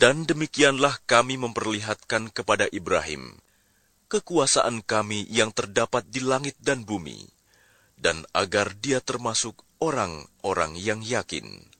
Dan demikianlah kami memperlihatkan kepada Ibrahim kekuasaan kami yang terdapat di langit dan bumi, dan agar dia termasuk orang-orang yang yakin.